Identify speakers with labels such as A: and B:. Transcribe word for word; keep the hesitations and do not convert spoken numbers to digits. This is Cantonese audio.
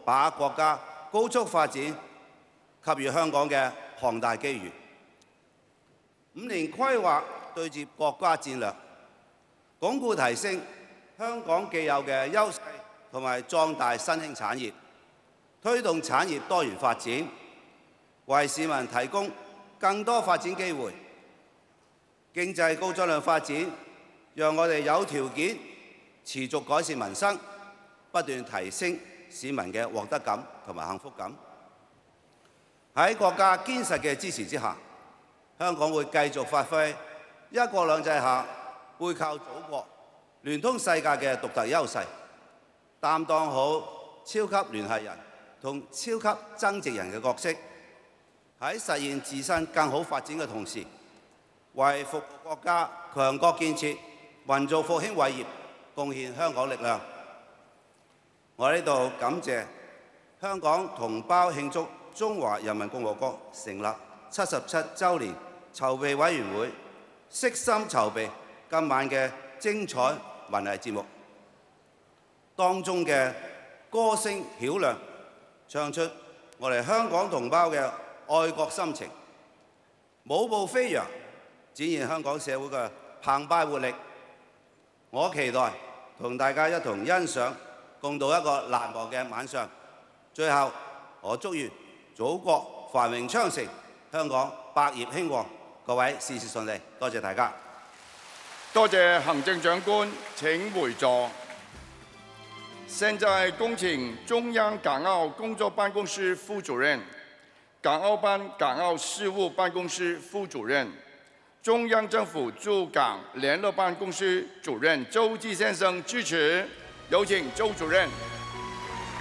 A: 把握國家高速發展給予香港嘅龐大機遇。五年規劃對接國家戰略，鞏固提升香港既有嘅優勢同埋壯大新興產業，推動產業多元發展，為市民提供更多發展機會。經濟高質量發展，讓我哋有條件持續改善民生，不斷提升市民嘅獲得感同埋幸福感。喺國家堅實嘅支持之下，香港會繼續發揮一國兩制下背靠祖國、聯通世界嘅獨特優勢，擔當好超級聯繫人同超級增值人嘅角色，喺實現自身更好發展嘅同時，為服務國家強國建設、民族復興偉業貢獻香港力量。我喺呢度感謝香港同胞慶祝中華人民共和國成立七十七週年籌備委員會，悉心籌備今晚嘅精彩文藝節目，當中嘅歌聲曉亮，唱出我哋香港同胞嘅愛國心情；舞步飛揚，展現香港社會嘅澎湃活力。我期待同大家一同欣賞，共度一個難忘嘅晚上。最後，我祝願祖國繁榮昌盛，香港百業興旺，各位事事順利。多謝大家。
B: 多謝行政長官，請回座。現在恭請中央港澳工作辦公室副主任、港澳辦港澳事務辦公室副主任、中央政府駐港聯絡辦公室主任周基先生致辭。有請周主任。